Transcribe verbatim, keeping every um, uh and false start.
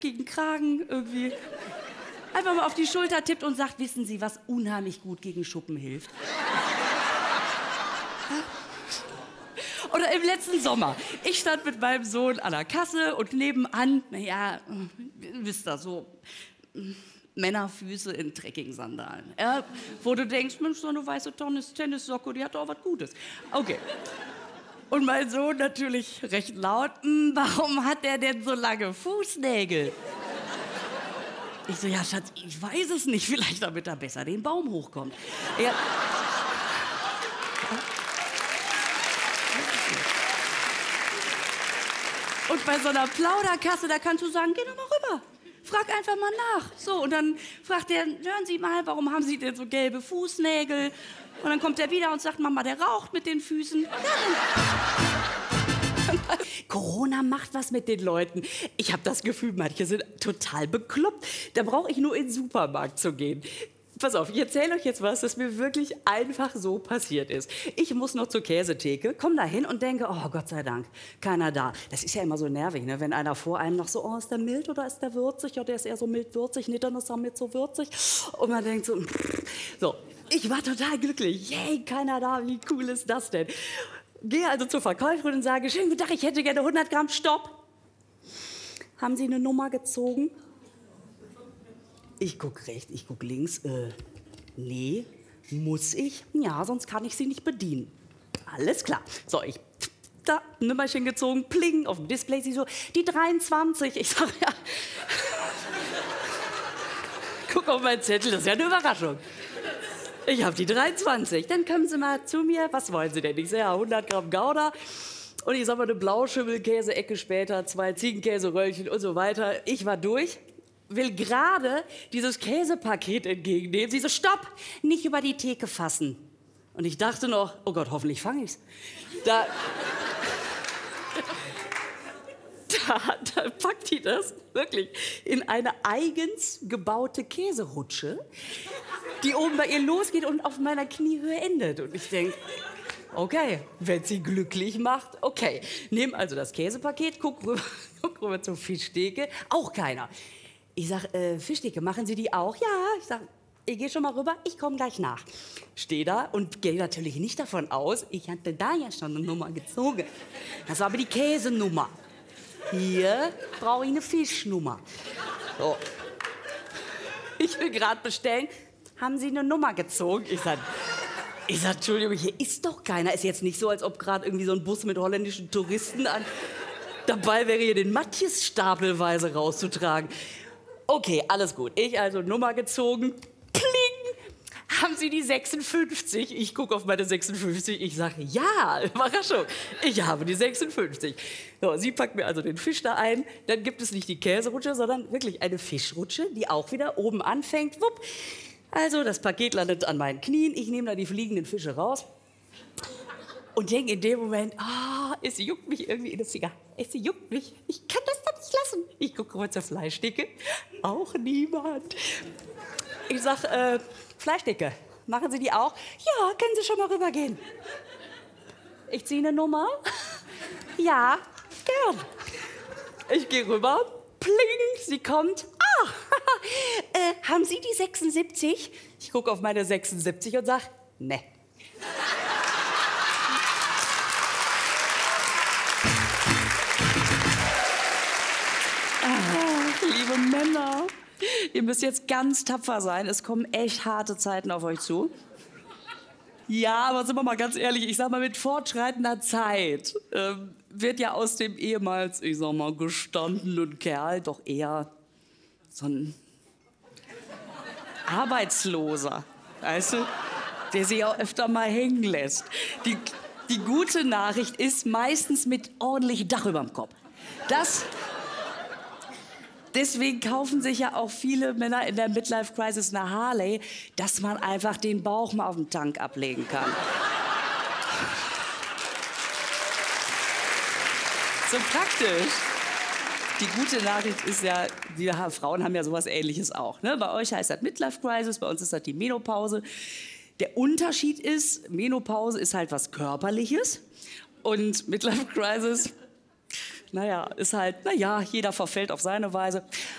gegen den Kragen irgendwie. Einfach mal auf die Schulter tippt und sagt, wissen Sie, was unheimlich gut gegen Schuppen hilft? Oder im letzten Sommer. Ich stand mit meinem Sohn an der Kasse und nebenan, naja, wisst ihr, so Männerfüße in Trekking-Sandalen. Ja, wo du denkst, Mensch, so eine weiße Tennis Tennissocke, die hat doch was Gutes. Okay. Und mein Sohn natürlich recht laut, warum hat der denn so lange Fußnägel? Ich so, ja, Schatz, ich weiß es nicht. Vielleicht damit er besser den Baum hochkommt. Er Und bei so einer Plauderkasse, da kannst du sagen, geh doch mal rüber. Frag einfach mal nach. So, und dann fragt er, hören Sie mal, warum haben Sie denn so gelbe Fußnägel? Und dann kommt er wieder und sagt, Mama, der raucht mit den Füßen. Ja. Corona macht was mit den Leuten. Ich habe das Gefühl, manche sind total bekloppt. Da brauche ich nur in den Supermarkt zu gehen. Pass auf, ich erzähle euch jetzt was, das mir wirklich einfach so passiert ist. Ich muss noch zur Käsetheke, komme da hin und denke, oh Gott sei Dank, keiner da. Das ist ja immer so nervig, ne? Wenn einer vor einem noch so, oh, ist der mild oder ist der würzig? Ja, der ist eher so mild-würzig, nee, dann ist er mit so würzig. Und man denkt so, so, ich war total glücklich. Yay, keiner da, wie cool ist das denn? Gehe also zur Verkäuferin und sage, schönen guten Tag, ich hätte gerne hundert Gramm, stopp. Haben Sie eine Nummer gezogen? Ich guck rechts, ich guck links. Äh, nee, muss ich? Ja, sonst kann ich Sie nicht bedienen. Alles klar. So, ich da Nummerchen gezogen, pling, auf dem Display. Sie so, die dreiundzwanzig. Ich sag, ja. Guck auf meinen Zettel, das ist ja eine Überraschung. Ich habe die dreiundzwanzig. Dann kommen Sie mal zu mir. Was wollen Sie denn? Ich sage, ja, hundert Gramm Gouda. Und ich sag mal, eine Blauschimmelkäse-Ecke später, zwei Ziegenkäseröllchen und so weiter. Ich war durch. Will gerade dieses Käsepaket entgegennehmen. Sie so, stopp, nicht über die Theke fassen. Und ich dachte noch, oh Gott, hoffentlich fange ich's. Da, da, da packt die das wirklich in eine eigens gebaute Käserutsche, die oben bei ihr losgeht und auf meiner Kniehöhe endet. Und ich denke, okay, wenn sie glücklich macht, okay. Nehm also das Käsepaket, guck rüber, guck rüber zur Fischtheke, auch keiner. Ich sag, äh, Fischtheke, machen Sie die auch? Ja, ich sag, ich gehe schon mal rüber, ich komme gleich nach. Stehe da und gehe natürlich nicht davon aus, ich hatte da ja schon eine Nummer gezogen. Das war aber die Käsenummer. Hier brauche ich eine Fischnummer. So. Ich will gerade bestellen, haben Sie eine Nummer gezogen? Ich sag, ich sag, Entschuldigung, hier ist doch keiner. Ist jetzt nicht so, als ob gerade irgendwie so ein Bus mit holländischen Touristen an dabei wäre, hier den Matjes stapelweise rauszutragen. Okay, alles gut. Ich also Nummer gezogen. Pling! Haben Sie die sechsundfünfzig? Ich gucke auf meine sechsundfünfzig. Ich sage, ja, Überraschung. Ich habe die sechsundfünfzig. So, sie packt mir also den Fisch da ein. Dann gibt es nicht die Käserutsche, sondern wirklich eine Fischrutsche, die auch wieder oben anfängt. Wupp. Also das Paket landet an meinen Knien. Ich nehme da die fliegenden Fische raus. Und denke in dem Moment, ah, oh, es juckt mich irgendwie in den Finger. Es juckt mich. Ich kann das doch nicht lassen. Ich gucke kurz zur Fleischdicke. Auch niemand. Ich sag, äh, Fleischdicke, machen Sie die auch? Ja, können Sie schon mal rübergehen. Ich ziehe eine Nummer. Ja, gern. Ich gehe rüber. Pling, sie kommt. Ah, äh, haben Sie die sechsundsiebzig? Ich gucke auf meine sechsundsiebzig und sag, ne. Liebe Männer, ihr müsst jetzt ganz tapfer sein. Es kommen echt harte Zeiten auf euch zu. Ja, aber sind wir mal ganz ehrlich, ich sag mal, mit fortschreitender Zeit ähm, wird ja aus dem ehemals, ich sag mal, gestandenen Kerl doch eher so ein Arbeitsloser, weißt du, der sich auch öfter mal hängen lässt. Die, die gute Nachricht ist meistens mit ordentlich Dach überm Kopf. Das... Deswegen kaufen sich ja auch viele Männer in der Midlife-Crisis eine Harley, dass man einfach den Bauch mal auf den Tank ablegen kann. So praktisch. Die gute Nachricht ist ja, wir Frauen haben ja sowas Ähnliches auch. Ne? Bei euch heißt das Midlife-Crisis, bei uns ist das die Menopause. Der Unterschied ist, Menopause ist halt was Körperliches und Midlife-Crisis... Naja, ist halt, naja, jeder verfällt auf seine Weise.